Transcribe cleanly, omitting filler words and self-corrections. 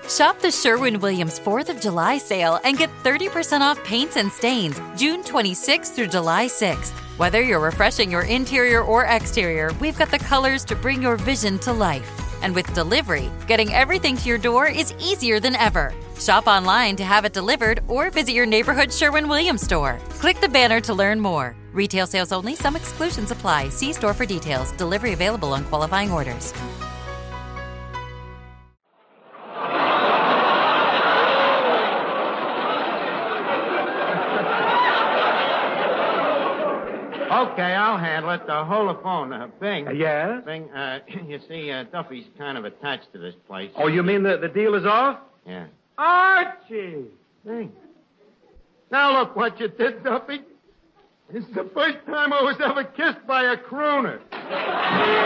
Shop the Sherwin-Williams 4th of July sale and get 30% off paints and stains June 26th through July 6th. Whether you're refreshing your interior or exterior, we've got the colors to bring your vision to life. And with delivery, getting everything to your door is easier than ever. Shop online to have it delivered or visit your neighborhood Sherwin-Williams store. Click the banner to learn more. Retail sales only. Some exclusions apply. See store for details. Delivery available on qualifying orders. Okay, I'll handle it. Hold the phone. Bing. Yes? Bing, you see, Duffy's kind of attached to this place. Oh, you mean the deal is off? Yeah. Archie! Bing. Now look what you did, Duffy. It's the first time I was ever kissed by a crooner.